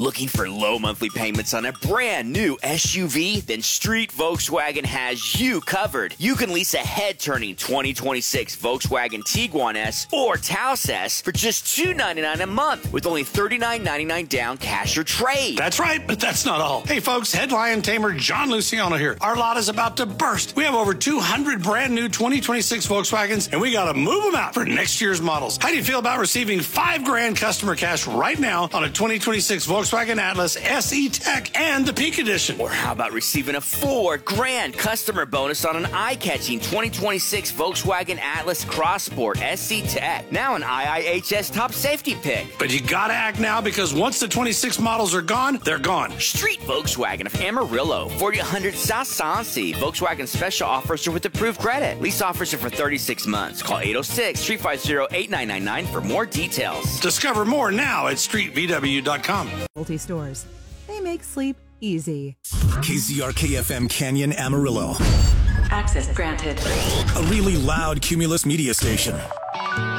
Looking for low monthly payments on a brand new SUV? Then Street Volkswagen has you covered. You can lease a head-turning 2026 Volkswagen Tiguan S or Taos S for just $299 a month with only $39.99 down cash or trade. That's right, but that's not all. Hey folks, headline tamer John Luciano here. Our lot is about to burst. We have over 200 brand new 2026 Volkswagens, and we gotta move them out for next year's models. How do you feel about receiving $5,000 customer cash right now on a 2026 Volkswagen Atlas SE Tech and the Peak Edition? Or how about receiving a $4,000 customer bonus on an eye-catching 2026 Volkswagen Atlas Crossport SE Tech, now an IIHS top safety pick. But you gotta act now because once the 26 models are gone, they're gone. Street Volkswagen of Amarillo, 4800 South Sansi. Volkswagen special offers are with approved credit. Lease offers are for 36 months. Call 806-350-8999 for more details. Discover more now at streetvw.com. Stores. They make sleep easy. KZRK-FM Canyon, Amarillo. Access granted. A really loud Cumulus media station.